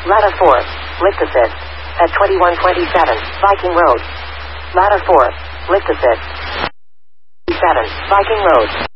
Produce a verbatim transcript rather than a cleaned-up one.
Ladder four. Lift assist. At twenty-one twenty-seven, Viking Road. Ladder four. Lift assist. seven, Viking Road.